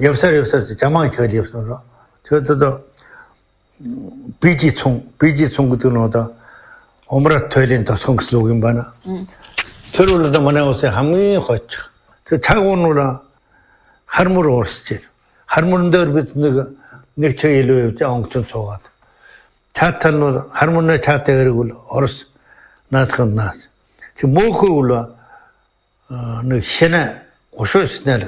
явсаар жамаа чигээр явсан. Тэгээд бижи цун гэдэг нь одоо умрат тойлын тосхон гэсэн үг юм байна. Тэр бол одоо манай улсын хамгийн хойч. Тэр тагуунуура хармөр уурсаж байна. Хармөрн дээр бид нэг ч илүү явж онгоцон цуугаад. Чатануур хармөрнө чатай хэрэгвэл орос наадхан наас. Чи мөөхөө бол нэг шинэ гошоснаар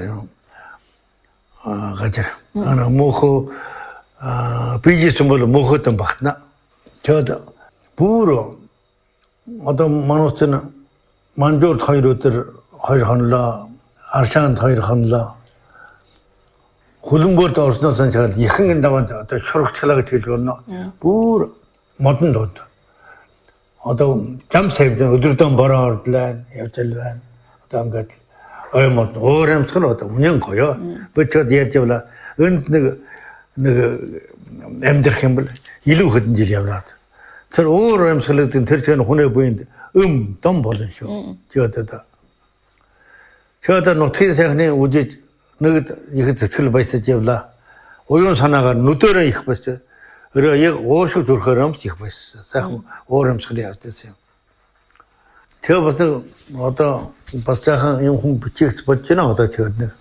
гажар. Ана мөөхөө бижсэн бол мөөхөтөн багтана. Тэгээд бүр одоо манууцын манжуурд 2 өдөр 2 хонлоо, аршаанд 2 хонлоо. Хөлбөмбөрт орсноос нь чагаад ихэн даваад одоо шургацлаа гэж хэлж байна. Бүр модон дод. Одоо зам сайвд өдөрдөн бороо ордлаа, явжл байна. Одоо ингээд ой мод өөр юмсгал одоо үнэн гоё. Bëчод яаж явла энд нэг амьдрах юм бол илүү хэдэн жил явлаад. Тэр өөр юмсгалуудын тэр чинь хүнээ буйнд дом болно шүү. Тэгээд нутгийн сайхны үжиж нэг их зэтгэл баясаж явлаа. Уян санаагаар нүдэрээ их баясаж. Өөрөө яг уушиг зүрхээр амт их баясаж. Сайхан өөр юмсгал явдсан юм. Тэгээ бас одоо бас цаахан юм хүн бичихс бодож байна одоо тэгээд нэг.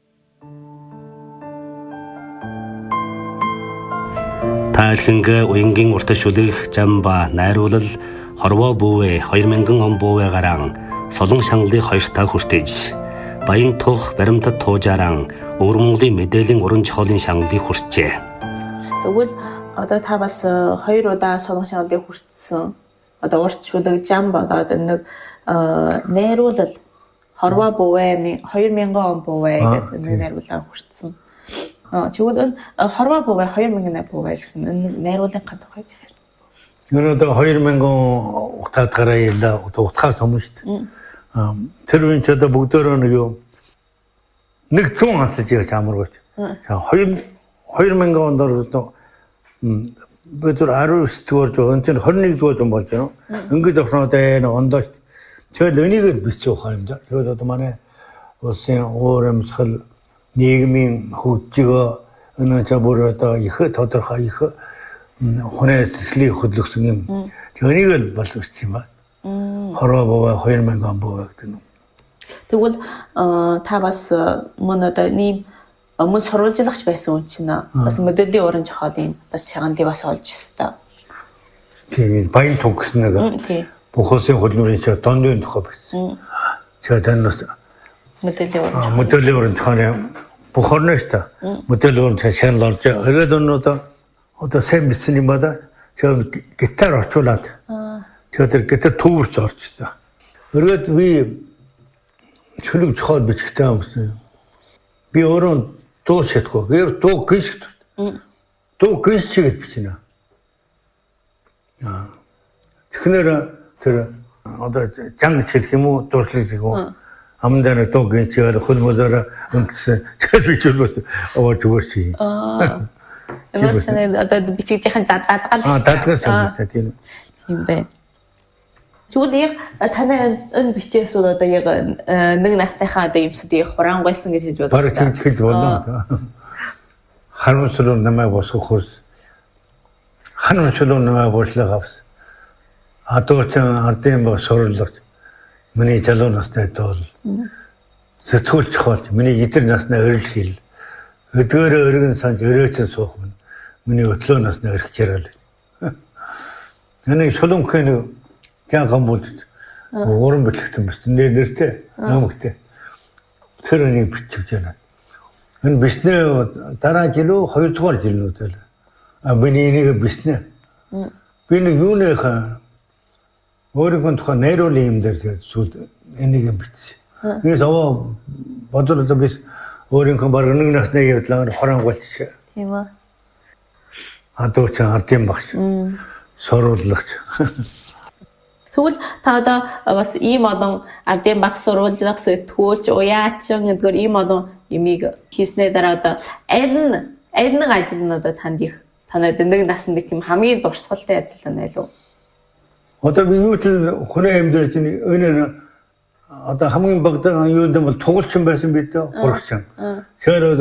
Таалхинг уянгийн урташ үлэх жамба найруулал хорвоо бүүвэ 2000 он бүүвэ гараан солон шангалын 2 таг хүртэж баян тух баримтад туужааран өвөр Монголын мэдээллийн уран зохиолын шангалыг хүртжээ. Тэгвэл одоо та бас 2 удаа солон шангалыг хүртсэн. Одоо урт шүлэг зам болоод нэг найруулал хорвоо бүүвэ 2000 он бүүвэ гэдэг нэг найруулал хүртсэн. Тэгвэл хорвоо бүүвэ 2000 бүүвэ гэсэн найруулгын тухай ярьж байна. Одоо 2000 утаад гараа ялла утгаас өмнө шүү дээ. Тэр үн ч одоо бүгдөө нэг 100 хацж яаж амаргаач. 2000 онд ордог бид 19 дугаар он чинь 21 дугаар болж байна. Ингээд охноод ондоо. Тэгэл энийг бичсэн хаа юм да. Тэгэл одоо манай улсын өөр юмсгал нийгмийн хөгжигөө энэ ч бүр одоо их тодорхой их хүнээ сэтгэлийг хөдөлгсөн юм. Тэнийг л болгосон юм байна. Хорвоо боо 2000 он боо гэдэг нь. Тэгвэл та бас мөн одоо нэм мөн сурвалжлагч байсан хүн чинь бас мэдээллийн уран зохиолын бас шаганлыг бас олж өстой. Тийм баян туг гэсэн нэг бүх улсын хөлбөмбөрийн дондын тухай байсан. Тэгээд танаас мэдээллийн уран зохиолын бүх орны шүү дээ. Мэдээллийн уран зохиол шагнал орж ирээд одоо сайн бичсэн юм байна. Тэгээд гитар орчуулад тэгээд гитар төвөрч орчтой. Өрөөд би чөлөг зохиол бичихтэй юмсан. Би өөрөө дуу шатгүй. Би дуу гიშг. Дуу гიშчгээд бичнэ. Тэгэхээр тэр одоо жанг хэлэх юм уу, дуршлаг гэх юм уу? Амдаа дуу гიშгээр хөлмөлөөр өнгөсөн. Чэс бичүүлсэн. Оо зүгээрсий. Эмээс одоо бичиж яхад дадгаалж. Дадгаалсан тийм. Тийм байна. Тэгвэл яг таны энэ бичээс бол одоо яг нэг насныхаа одоо юмсуудыг хураангуйсан гэж хэлж байна. Бараг хэлж болно. Харамсалуу намайг босгох хурс. Харамсалуу намайг бослог авс. Адуучин ардын бо сурлагч. Миний залуу настай тоол. Сэтгүүлч хоолч. Миний эдэр насны өрил хил. Өдгөөрөө өргөн санж өрөөцөн суух минь. Миний өтлөө насны өргөж ярил. Энийг шулуунхын ган болд уран бүтлэгтэн бас нэртэй номогтэй тэр нэг бичиж байна. Энэ биснэ дараа жил 2 дугаар жилнүүдэл миний энийг биснэ. Би нэг юуныхаа өөрийнхөө тухайн найруулгын юм дээр сүүл энийг бичсэн.Ээс аваа бодлоо биш өөрийнхөө баг нэг насны явдлаар хорангуйлч. Тийм үү. Адуучин ардын багш. Соруулагч. Тэгвэл та одоо бас ийм олон ардын багш сурвалжлах сэтгүүлч уяачин гэдгээр ийм олон юмыг хийснээр дараа одоо аль нэг ажил нь одоо танад нэг наснд юм хамгийн дурсгалтай ажил нь аль вэ? Одоо би юу ч хүний амьдрал чинь өнөр одоо хамгийн багтаа юу юм бол тугалчин байсан бид дээ урагчин.